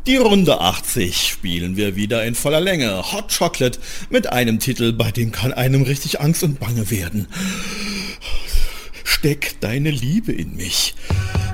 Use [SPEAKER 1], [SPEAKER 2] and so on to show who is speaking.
[SPEAKER 1] Die Runde 80 spielen wir wieder in voller Länge. Hot Chocolate mit einem Titel, bei dem kann einem richtig Angst und Bange werden. Steck deine Liebe in mich.